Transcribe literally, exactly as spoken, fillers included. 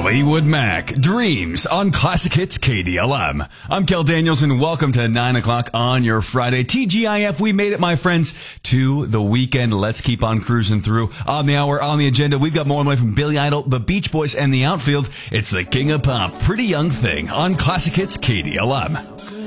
Fleetwood Mac, Dreams on Classic Hits K D L M. I'm Kel Daniels and welcome to nine o'clock on your Friday. T G I F, we made it, my friends, to the weekend. Let's keep on cruising through. On the hour, on the agenda, we've got more on the way from Billy Idol, the Beach Boys, and the outfield. It's the King of Pop, Pretty Young Thing on Classic Hits K D L M.